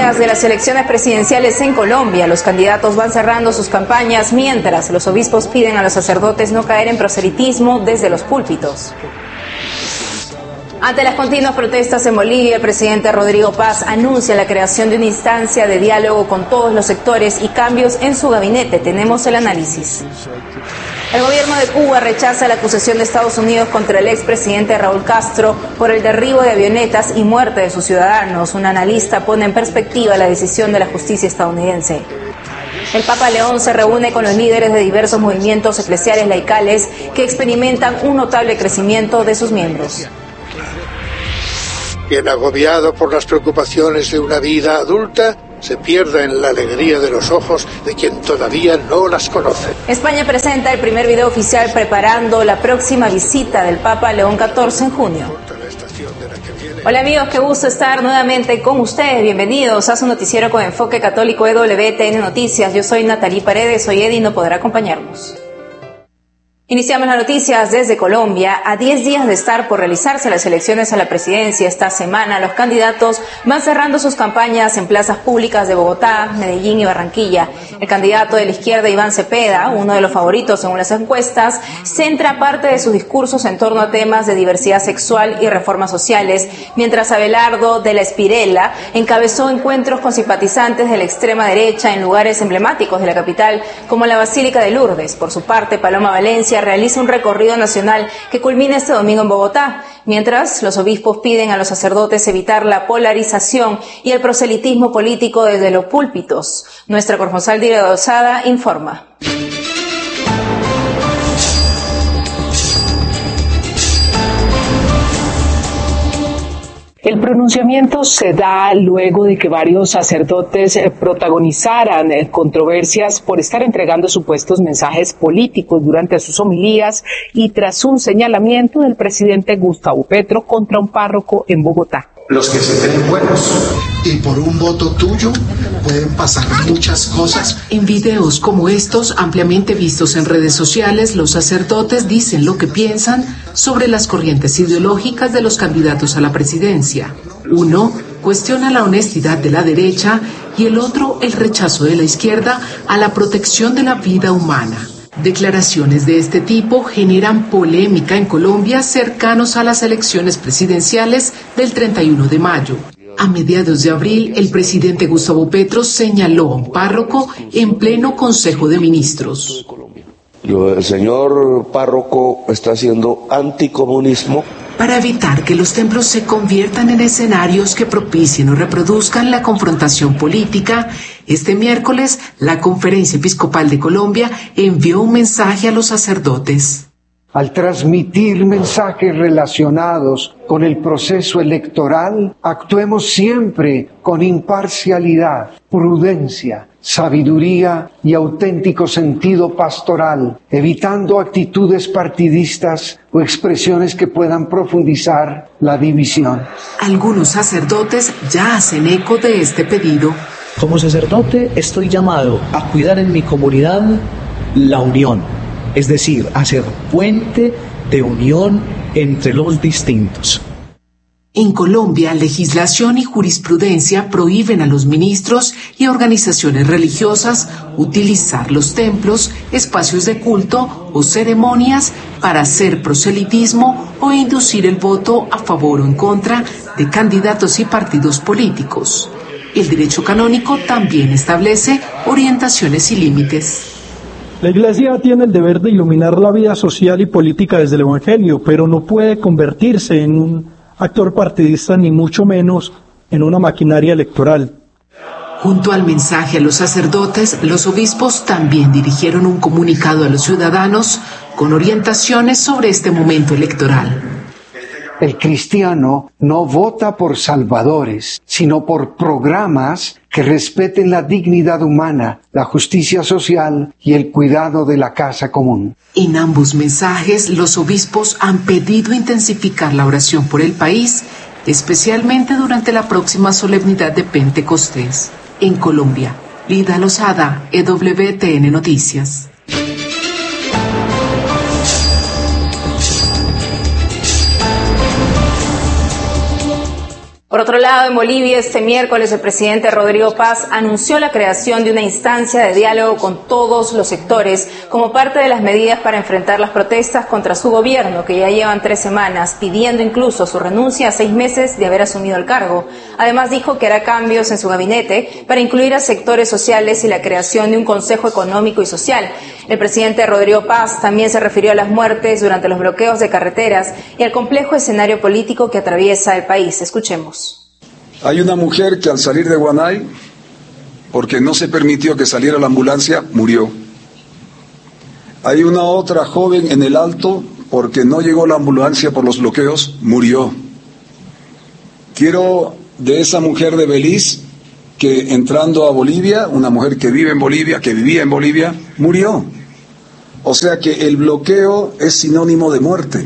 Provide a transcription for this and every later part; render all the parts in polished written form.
días de las elecciones presidenciales en Colombia, los candidatos van cerrando sus campañas mientras los obispos piden a los sacerdotes no caer en proselitismo desde los púlpitos. Ante las continuas protestas en Bolivia, el presidente Rodrigo Paz anuncia la creación de una instancia de diálogo con todos los sectores y cambios en su gabinete. Tenemos el análisis. El gobierno de Cuba rechaza la acusación de Estados Unidos contra el expresidente Raúl Castro por el derribo de avionetas y muerte de sus ciudadanos. Un analista pone en perspectiva la decisión de la justicia estadounidense. El Papa León se reúne con los líderes de diversos movimientos eclesiales laicales que experimentan un notable crecimiento de sus miembros. Quien, agobiado por las preocupaciones de una vida adulta, se pierda en la alegría de los ojos de quien todavía no las conoce. España presenta el primer video oficial preparando la próxima visita del Papa León XIV en junio. Hola amigos, qué gusto estar nuevamente con ustedes. Bienvenidos a su noticiero con enfoque católico EWTN Noticias. Yo soy Natalie Paredes, hoy Eddie no podrá acompañarnos. Iniciamos las noticias desde Colombia. A 10 días de estar por realizarse las elecciones a la presidencia esta semana, los candidatos van cerrando sus campañas en plazas públicas de Bogotá, Medellín y Barranquilla. El candidato de la izquierda, Iván Cepeda, uno de los favoritos según las encuestas, centra parte de sus discursos en torno a temas de diversidad sexual y reformas sociales, mientras Abelardo de la Espirela encabezó encuentros con simpatizantes de la extrema derecha en lugares emblemáticos de la capital, como la Basílica de Lourdes. Por su parte, Paloma Valencia realiza un recorrido nacional que culmina este domingo en Bogotá, mientras los obispos piden a los sacerdotes evitar la polarización y el proselitismo político desde los púlpitos. Nuestra corresponsal Diego Lozada informa. El pronunciamiento se da luego de que varios sacerdotes protagonizaran controversias por estar entregando supuestos mensajes políticos durante sus homilías y tras un señalamiento del presidente Gustavo Petro contra un párroco en Bogotá. Los que se creen buenos. Y por un voto tuyo pueden pasar muchas cosas. En videos como estos, ampliamente vistos en redes sociales, los sacerdotes dicen lo que piensan sobre las corrientes ideológicas de los candidatos a la presidencia. Uno cuestiona la honestidad de la derecha y el otro el rechazo de la izquierda a la protección de la vida humana. Declaraciones de este tipo generan polémica en Colombia cercanos a las elecciones presidenciales del 31 de mayo. A mediados de abril, el presidente Gustavo Petro señaló a un párroco en pleno Consejo de Ministros. El señor párroco está haciendo anticomunismo. Para evitar que los templos se conviertan en escenarios que propicien o reproduzcan la confrontación política, este miércoles la Conferencia Episcopal de Colombia envió un mensaje a los sacerdotes. Al transmitir mensajes relacionados con el proceso electoral, actuemos siempre con imparcialidad, prudencia, sabiduría y auténtico sentido pastoral, evitando actitudes partidistas o expresiones que puedan profundizar la división. Algunos sacerdotes ya hacen eco de este pedido. Como sacerdote estoy llamado a cuidar en mi comunidad la unión, es decir, a ser puente de unión entre los distintos. En Colombia, legislación y jurisprudencia prohíben a los ministros y organizaciones religiosas utilizar los templos, espacios de culto o ceremonias para hacer proselitismo o inducir el voto a favor o en contra de candidatos y partidos políticos. El derecho canónico también establece orientaciones y límites. La Iglesia tiene el deber de iluminar la vida social y política desde el Evangelio, pero no puede convertirse en un actor partidista ni mucho menos en una maquinaria electoral. Junto al mensaje a los sacerdotes, los obispos también dirigieron un comunicado a los ciudadanos con orientaciones sobre este momento electoral. El cristiano no vota por salvadores, sino por programas que respeten la dignidad humana, la justicia social y el cuidado de la casa común. En ambos mensajes, los obispos han pedido intensificar la oración por el país, especialmente durante la próxima solemnidad de Pentecostés. En Colombia, Lida Lozada, EWTN Noticias. Por otro lado, en Bolivia, este miércoles el presidente Rodrigo Paz anunció la creación de una instancia de diálogo con todos los sectores como parte de las medidas para enfrentar las protestas contra su gobierno, que ya llevan 3 semanas, pidiendo incluso su renuncia a 6 meses de haber asumido el cargo. Además, dijo que hará cambios en su gabinete para incluir a sectores sociales y la creación de un Consejo Económico y Social. El presidente Rodrigo Paz también se refirió a las muertes durante los bloqueos de carreteras y al complejo escenario político que atraviesa el país. Escuchemos. Hay una mujer que al salir de Guanay, porque no se permitió que saliera la ambulancia, murió. Hay una otra joven en el Alto, porque no llegó la ambulancia por los bloqueos, murió. Quiero de esa mujer de Belice, que entrando a Bolivia, una mujer que vive en Bolivia, que vivía en Bolivia, murió. O sea que el bloqueo es sinónimo de muerte.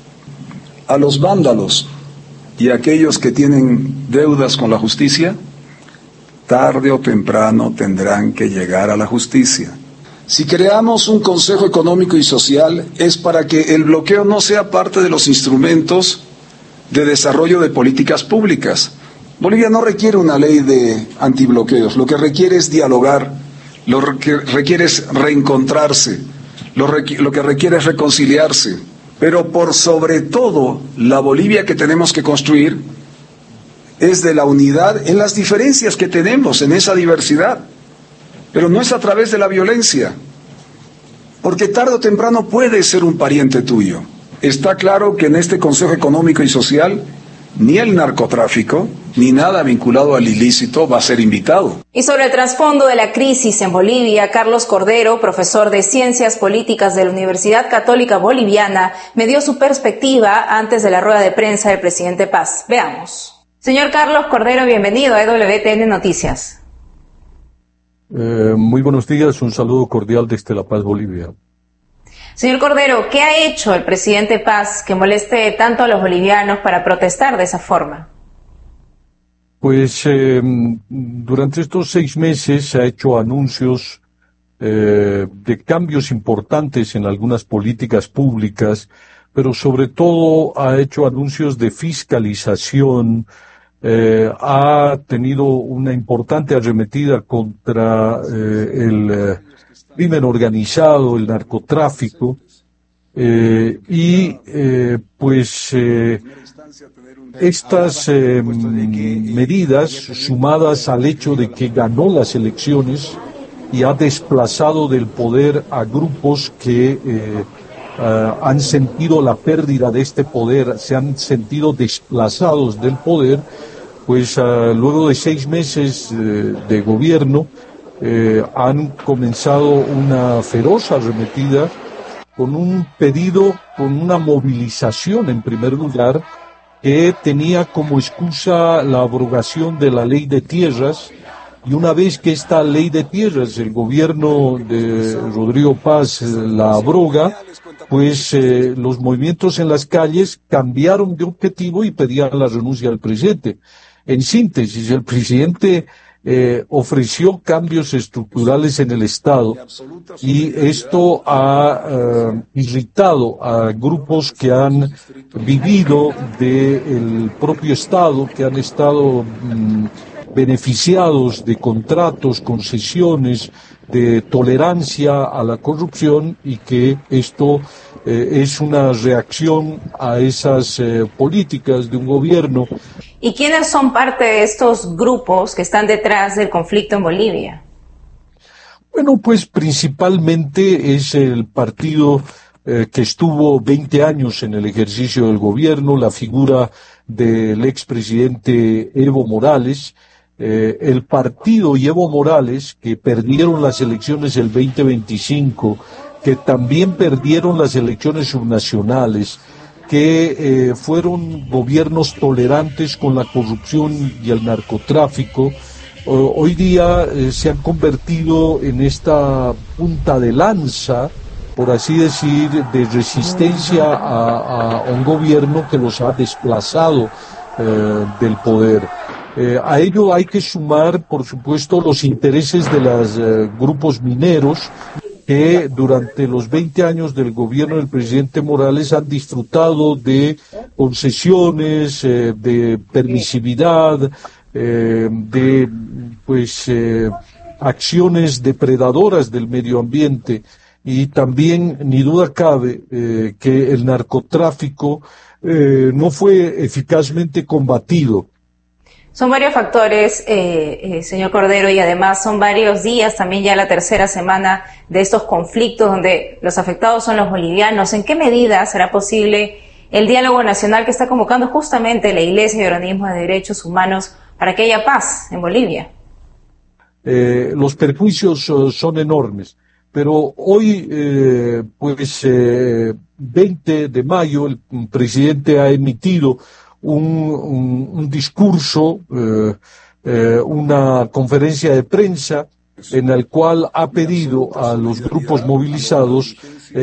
A los vándalos y aquellos que tienen deudas con la justicia, tarde o temprano tendrán que llegar a la justicia. Si creamos un Consejo Económico y Social es para que el bloqueo no sea parte de los instrumentos de desarrollo de políticas públicas. Bolivia no requiere una ley de antibloqueos, lo que requiere es dialogar, lo que requiere es reencontrarse, lo que requiere es reconciliarse. Pero por sobre todo, la Bolivia que tenemos que construir es de la unidad en las diferencias que tenemos, en esa diversidad. Pero no es a través de la violencia, porque tarde o temprano puede ser un pariente tuyo. Está claro que en este Consejo Económico y Social ni el narcotráfico, ni nada vinculado al ilícito va a ser invitado. Y sobre el trasfondo de la crisis en Bolivia, Carlos Cordero, profesor de Ciencias Políticas de la Universidad Católica Boliviana, me dio su perspectiva antes de la rueda de prensa del presidente Paz. Veamos. Señor Carlos Cordero, bienvenido a EWTN Noticias. Muy buenos días, un saludo cordial desde La Paz, Bolivia. Señor Cordero, ¿qué ha hecho el presidente Paz que moleste tanto a los bolivianos para protestar de esa forma? Pues durante estos 6 meses se ha hecho anuncios de cambios importantes en algunas políticas públicas, pero sobre todo ha hecho anuncios de fiscalización, ha tenido una importante arremetida contra el crimen organizado, el narcotráfico, estas medidas, sumadas al hecho de que ganó las elecciones y ha desplazado del poder a grupos que han sentido la pérdida de este poder, se han sentido desplazados del poder, pues luego de 6 meses de gobierno, han comenzado una feroz arremetida con un pedido, con una movilización en primer lugar, que tenía como excusa la abrogación de la ley de tierras, y una vez que esta ley de tierras, el gobierno de Rodrigo Paz la abroga, pues los movimientos en las calles cambiaron de objetivo y pedían la renuncia del presidente. En síntesis, el presidente ofreció cambios estructurales en el Estado y esto ha irritado a grupos que han vivido del propio Estado, que han estado beneficiados de contratos, concesiones, de tolerancia a la corrupción, y que esto es una reacción a esas políticas de un gobierno. ¿Y quiénes son parte de estos grupos que están detrás del conflicto en Bolivia? Bueno, pues principalmente es el partido que estuvo 20 años en el ejercicio del gobierno, la figura del expresidente Evo Morales, el partido y Evo Morales, que perdieron las elecciones el 2025, que también perdieron las elecciones subnacionales, que fueron gobiernos tolerantes con la corrupción y el narcotráfico, hoy día se han convertido en esta punta de lanza, por así decir, de resistencia a un gobierno que los ha desplazado del poder. A ello hay que sumar, por supuesto, los intereses de los grupos mineros. que durante los 20 años del gobierno del presidente Morales han disfrutado de concesiones, de permisividad, de acciones depredadoras del medio ambiente, y también ni duda cabe que el narcotráfico no fue eficazmente combatido. Son varios factores, señor Cordero, y además son varios días, también ya la tercera semana de estos conflictos donde los afectados son los bolivianos. ¿En qué medida será posible el diálogo nacional que está convocando justamente la Iglesia y organismos de derechos humanos para que haya paz en Bolivia? Los perjuicios son enormes, pero hoy, 20 de mayo, el presidente ha emitido un discurso, una conferencia de prensa en el cual ha pedido a los grupos movilizados